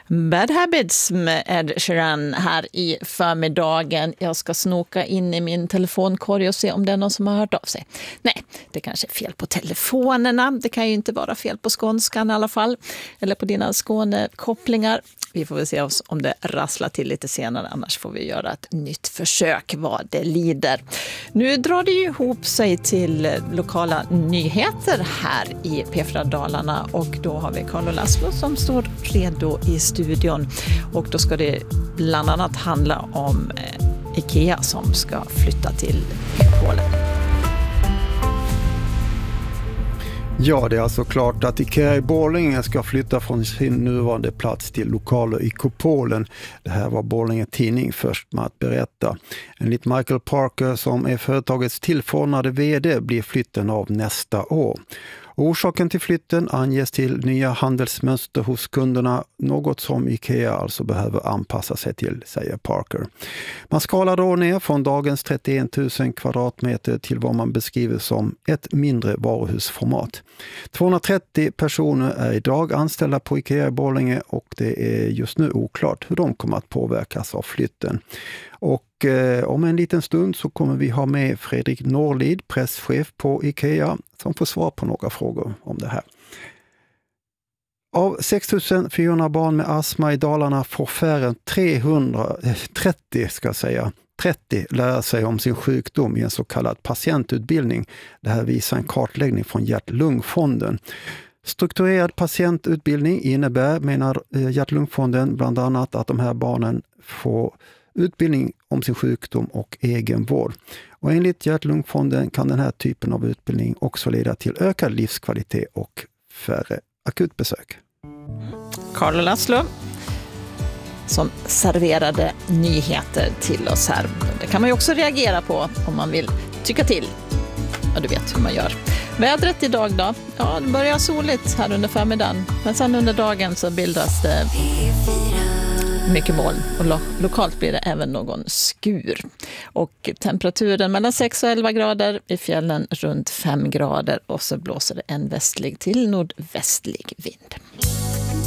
Bad Habits med Ed Sheeran här i förmiddagen. Jag ska snoka in i min telefonkorg och se om det är någon som har hört av sig. Nej, det kanske är fel på telefonerna. Det kan ju inte vara fel på skånskan i alla fall. Eller på dina Skånekopplingar. Vi får väl se om det rasslar till lite senare, annars får vi göra ett nytt försök vad det lider. Nu drar det ju ihop sig till lokala nyheter här i P4 Dalarna och då har vi Carlo Laszlo som står redo i studion. Och då ska det bland annat handla om IKEA som ska flytta till Polen. Ja, det är alltså klart att IKEA i Borlänge ska flytta från sin nuvarande plats till lokaler i Kupolen. Det här var Borlänge Tidning först med att berätta. Enligt Michael Parker som är företagets tillförordnade vd blir flytten av nästa år. Orsaken till flytten anges till nya handelsmönster hos kunderna, något som IKEA alltså behöver anpassa sig till, säger Parker. Man skalar då ner från dagens 31 000 kvadratmeter till vad man beskriver som ett mindre varuhusformat. 230 personer är idag anställda på IKEA i Borlänge och det är just nu oklart hur de kommer att påverkas av flytten. Och om en liten stund så kommer vi ha med Fredrik Norlid, presschef på IKEA, som får svar på några frågor om det här. Av 6 400 barn med astma i Dalarna får färre än 30 lära sig om sin sjukdom i en så kallad patientutbildning. Det här visar en kartläggning från Hjärt-Lungfonden. Strukturerad patientutbildning innebär, menar Hjärt-Lungfonden, bland annat att de här barnen får utbildning om sin sjukdom och egenvård. Och enligt Hjärt-Lungfonden kan den här typen av utbildning också leda till ökad livskvalitet och färre akutbesök. Carlo Laszlo som serverade nyheter till oss här. Det kan man ju också reagera på om man vill tycka till. Ja, du vet hur man gör. Vädret idag då? Ja, det börjar soligt här under förmiddagen. Men sen under dagen så bildas det mycket moln och lokalt blir det även någon skur. Och temperaturen mellan 6 och 11 grader, i fjällen runt 5 grader och så blåser det en västlig till nordvästlig vind.